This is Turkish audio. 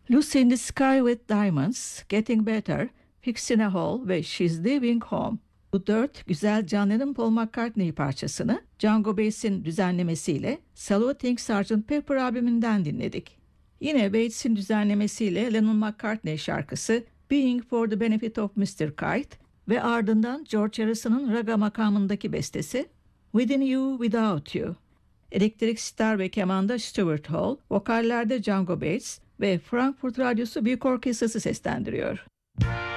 Lucy in the Sky with Diamonds, Getting Better, Fix in a Hole ve She's Leaving Home. Bu dört güzel John Lennon Paul McCartney parçasını Django Bates'in düzenlemesiyle Saluting Sgt. Pepper albümünden dinledik. Yine Bates'in düzenlemesiyle Lennon McCartney şarkısı Being for the Benefit of Mr. Kite ve ardından George Harrison'ın raga makamındaki bestesi Within You Without You. Elektrik sitar ve kemanda Stuart Hall, vokallerde Django Bates ve Frankfurt Radyosu Büyük Orkestrası seslendiriyor.